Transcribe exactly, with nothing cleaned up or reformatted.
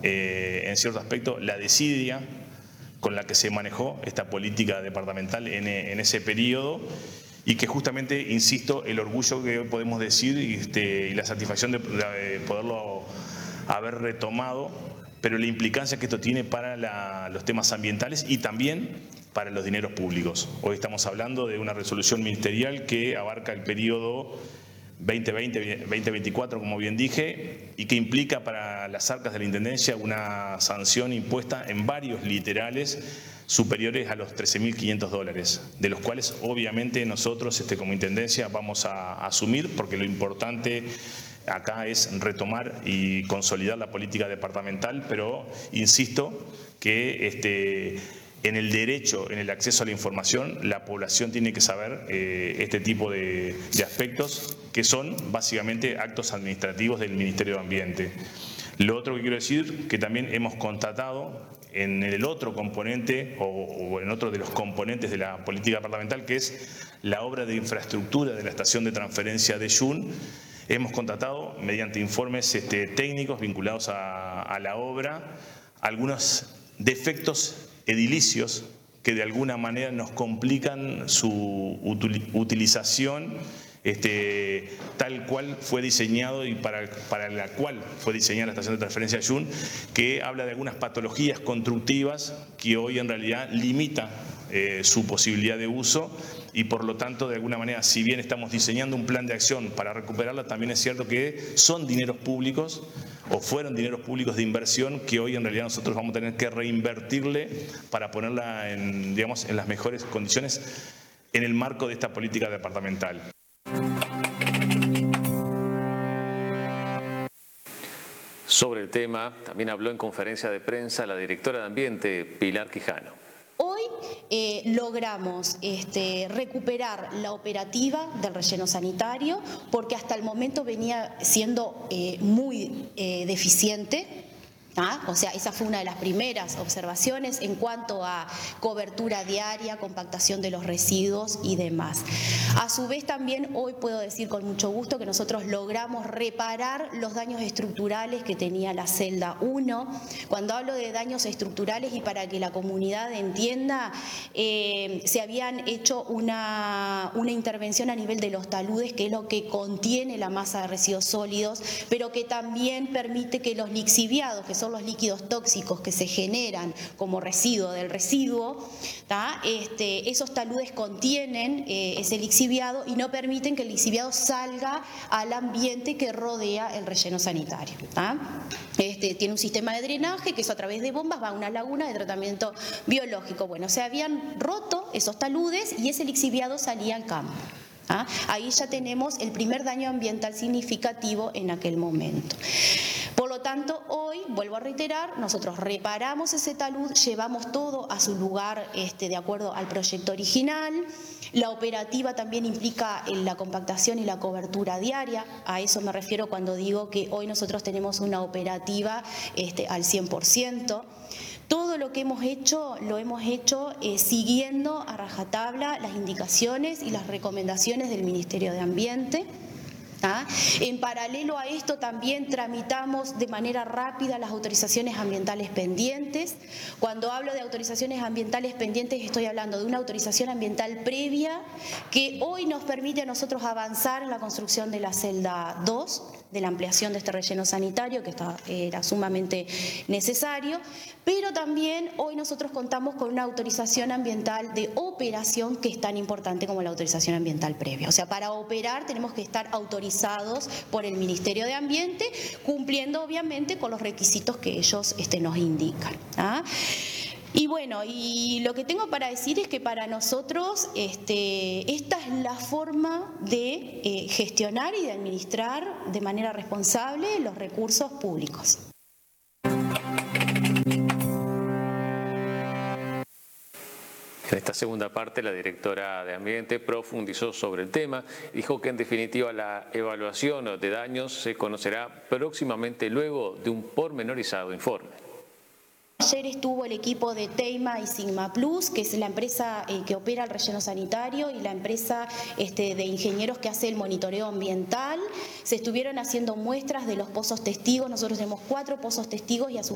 eh, en cierto aspecto, la desidia con la que se manejó esta política departamental en, en ese periodo, y que justamente, insisto, el orgullo que podemos decir y, este, y la satisfacción de, de poderlo haber retomado, pero la implicancia que esto tiene para la, los temas ambientales y también para los dineros públicos. Hoy estamos hablando de una resolución ministerial que abarca el periodo veinte veinte a veinte veinticuatro, como bien dije, y que implica para las arcas de la Intendencia una sanción impuesta en varios literales superiores a los trece mil quinientos dólares, de los cuales obviamente nosotros este, como Intendencia vamos a, a asumir, porque lo importante acá es retomar y consolidar la política departamental, pero insisto que este, en el derecho, en el acceso a la información, la población tiene que saber eh, este tipo de, de aspectos, que son básicamente actos administrativos del Ministerio de Ambiente. Lo otro que quiero decir, que también hemos constatado en el otro componente o, o en otro de los componentes de la política departamental, que es la obra de infraestructura de la estación de transferencia de Yun. Hemos constatado, mediante informes este, técnicos vinculados a, a la obra, algunos defectos edilicios que de alguna manera nos complican su util, utilización Este, tal cual fue diseñado y para, para la cual fue diseñada la estación de transferencia Yun, que habla de algunas patologías constructivas que hoy en realidad limita eh, su posibilidad de uso, y por lo tanto, de alguna manera, si bien estamos diseñando un plan de acción para recuperarla, también es cierto que son dineros públicos o fueron dineros públicos de inversión que hoy en realidad nosotros vamos a tener que reinvertirle para ponerla en, digamos, en las mejores condiciones en el marco de esta política departamental. Sobre el tema, también habló en conferencia de prensa la directora de Ambiente, Pilar Quijano. Hoy eh, logramos este, recuperar la operativa del relleno sanitario, porque hasta el momento venía siendo eh, muy eh, deficiente. ¿Ah? O sea, esa fue una de las primeras observaciones en cuanto a cobertura diaria, compactación de los residuos y demás. A su vez también hoy puedo decir con mucho gusto que nosotros logramos reparar los daños estructurales que tenía la celda uno. Cuando hablo de daños estructurales, y para que la comunidad entienda, eh, se habían hecho una, una intervención a nivel de los taludes, que es lo que contiene la masa de residuos sólidos, pero que también permite que los lixiviados, que son los líquidos tóxicos que se generan como residuo del residuo, este, esos taludes contienen eh, ese lixiviado y no permiten que el lixiviado salga al ambiente que rodea el relleno sanitario. Este, tiene un sistema de drenaje que eso a través de bombas va a una laguna de tratamiento biológico. Bueno, se habían roto esos taludes y ese lixiviado salía al campo. ¿Ah? Ahí ya tenemos el primer daño ambiental significativo en aquel momento. Por lo tanto, hoy, vuelvo a reiterar, nosotros reparamos ese talud, llevamos todo a su lugar este, de acuerdo al proyecto original. La operativa también implica la compactación y la cobertura diaria. A eso me refiero cuando digo que hoy nosotros tenemos una operativa este, al cien por ciento. Todo lo que hemos hecho, lo hemos hecho eh, siguiendo a rajatabla las indicaciones y las recomendaciones del Ministerio de Ambiente. ¿Ah? En paralelo a esto también tramitamos de manera rápida las autorizaciones ambientales pendientes. Cuando hablo de autorizaciones ambientales pendientes estoy hablando de una autorización ambiental previa que hoy nos permite a nosotros avanzar en la construcción de la celda dos, de la ampliación de este relleno sanitario que está, era sumamente necesario, pero también hoy nosotros contamos con una autorización ambiental de operación que es tan importante como la autorización ambiental previa. O sea, para operar tenemos que estar autorizados por el Ministerio de Ambiente, cumpliendo obviamente con los requisitos que ellos este, nos indican. ¿Ah? Y bueno, y lo que tengo para decir es que para nosotros este, esta es la forma de eh, gestionar y de administrar de manera responsable los recursos públicos. En esta segunda parte, la directora de Ambiente profundizó sobre el tema y dijo que en definitiva la evaluación de daños se conocerá próximamente luego de un pormenorizado informe. Ayer estuvo el equipo de Teima y Sigma Plus, que es la empresa eh, que opera el relleno sanitario y la empresa este, de ingenieros que hace el monitoreo ambiental. Se estuvieron haciendo muestras de los pozos testigos. Nosotros tenemos cuatro pozos testigos y a su